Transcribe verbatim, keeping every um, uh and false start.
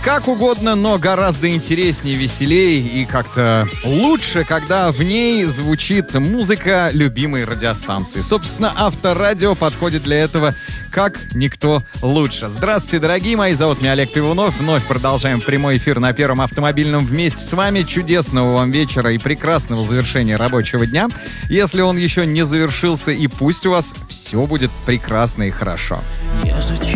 как угодно, но гораздо интереснее, веселее и как-то лучше, когда в ней звучит музыка любимой радиостанции. Собственно, Авторадио подходит для этого как никто лучше. Здравствуйте, дорогие мои, зовут меня Олег Пивунов. Вновь продолжаем прямой эфир на Первом автомобильном вместе с вами. Чудесного вам вечера и прекрасного завершения рабочего дня. Если он еще не завершился, и пусть у вас все будет прекрасно и хорошо. Незачем